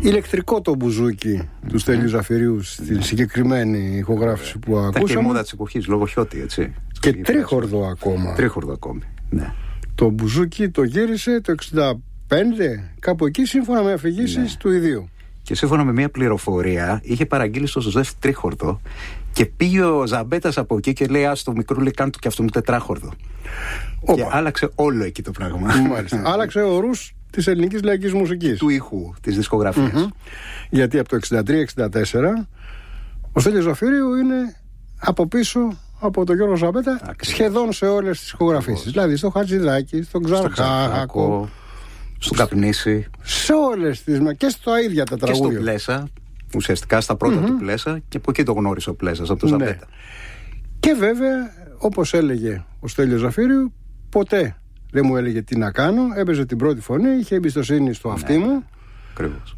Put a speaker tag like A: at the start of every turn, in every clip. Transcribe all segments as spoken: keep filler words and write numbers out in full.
A: Ηλεκτρικό το μπουζούκι mm-hmm. του Στέλιου Ζαφυρίου στην mm-hmm. συγκεκριμένη ηχογράφηση που ακούσαμε.
B: Ήταν και η μόδα της εποχής, λόγω χιώτη, έτσι.
A: Και τρίχορδο ακόμα.
B: Τρίχορδο ακόμη, ναι.
A: Το μπουζούκι το γύρισε το εξήντα πέντε, κάπου εκεί, σύμφωνα με αφηγήσεις ναι. του ιδίου.
B: Και σύμφωνα με μια πληροφορία, είχε παραγγείλει στο Ζωζεφ τρίχορδο και πήγε ο Ζαμπέτας από εκεί και λέει: «Άστο μικρούλι, κάνε του και αυτό μου τετράχορδο». Οπα. Και άλλαξε όλο εκεί το πράγμα.
A: Μάλιστα. Άλλαξε ορούς της ελληνικής λαϊκής μουσικής.
B: Του ήχου, της δισκογραφίας.
A: Mm-hmm. Γιατί από το εξήντα τρία εξήντα τέσσερα ο Στέλιος Ζαφυρίου είναι από πίσω από τον Γιώργο Ζαμπέτα. Ακριβώς. Σχεδόν σε όλες τις ηχογραφήσεις. Δηλαδή στο Χατζηδάκι, στον Ξαρχάκο,
B: στον Καπνίση.
A: Σε όλες τις. Και στα ίδια τα τραγούδια.
B: Και στο Πλέσα. Ουσιαστικά στα πρώτα mm-hmm. του Πλέσα. Και από εκεί το γνώρισε ο Πλέσας, από τον Ζαμπέτα. Ναι.
A: Και βέβαια, όπως έλεγε ο Στέλιος Ζαφύριου, ποτέ δεν μου έλεγε τι να κάνω. Έπαιζε την πρώτη φωνή, είχε εμπιστοσύνη στο αυτί
B: ναι.
A: μου.
B: Ακριβώς.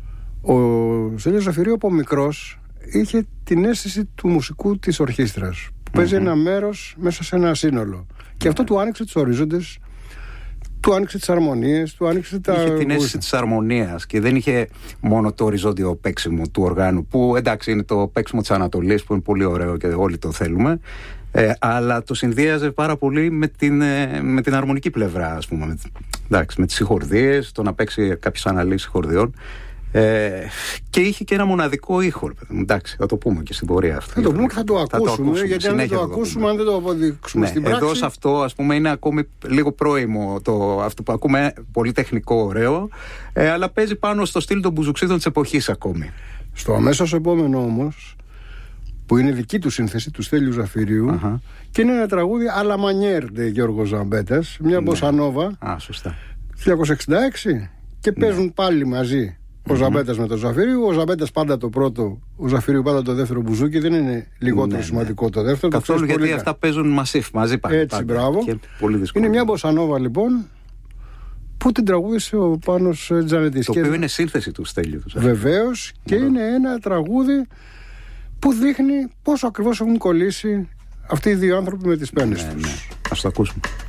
A: Ο Στέλιος Ζαφυρίου από μικρός είχε την αίσθηση του μουσικού της ορχήστρας. Που mm-hmm. παίζει ένα μέρος μέσα σε ένα σύνολο. Mm-hmm. Και αυτό του άνοιξε τους ορίζοντες. Του άνοιξε τις αρμονίες, του άνοιξε τα.
B: Είχε την αίσθηση της αρμονίας και δεν είχε μόνο το οριζόντιο παίξιμο του οργάνου, που εντάξει είναι το παίξιμο της Ανατολής που είναι πολύ ωραίο και όλοι το θέλουμε, ε, αλλά το συνδύαζε πάρα πολύ με την, ε, με την αρμονική πλευρά, ας πούμε. Με, εντάξει, με τις συγχορδίες, το να παίξει κάποιες αναλύσεις συγχορδιών. Ε, και είχε και ένα μοναδικό ήχο. Εντάξει, θα το πούμε και στην πορεία αυτό.
A: Θα το πούμε και θα το ακούσουμε, θα το ακούσουμε γιατί αν δεν το ακούσουμε, αν δεν το αποδείξουμε ναι, στην πράξη.
B: Εδώ σε αυτό, ας πούμε, είναι ακόμη λίγο πρώιμο το, αυτό που ακούμε, πολύ τεχνικό, ωραίο, ε, αλλά παίζει πάνω στο στυλ των μπουζουξίδων της εποχής ακόμη.
A: Στο αμέσως επόμενο όμως, που είναι δική του σύνθεση του Στέλιου Ζαφυρίου, uh-huh. και είναι ένα τραγούδι à la manière de Γιώργο Ζαμπέτας, μια μποσανόβα.
B: Α, σωστά.
A: χίλια εννιακόσια εξήντα έξι και παίζουν ναι. πάλι μαζί. Ο mm-hmm. Ζαμπέτας με τον Ζαφυρίου, ο Ζαμπέτας πάντα το πρώτο, ο Ζαφυρίου πάντα το δεύτερο μπουζούκι, δεν είναι λιγότερο ναι, σημαντικό ναι. το δεύτερο.
B: Καθόλου
A: το
B: γιατί
A: πολύ
B: αυτά παίζουν μασίφ μαζί πάντα.
A: Έτσι, πάντα. Μπράβο.
B: Πολύ
A: είναι μια μποσανόβα λοιπόν που την τραγούδισε ο Πάνος Τζανετής.
B: Το οποίο είναι σύνθεση του Στέλιου.
A: Βεβαίως και είναι ένα τραγούδι που δείχνει πόσο ακριβώς έχουν κολλήσει αυτοί οι δύο άνθρωποι με τις πένες
B: ναι,
A: τους.
B: Ναι. Ας το ακούσουμε.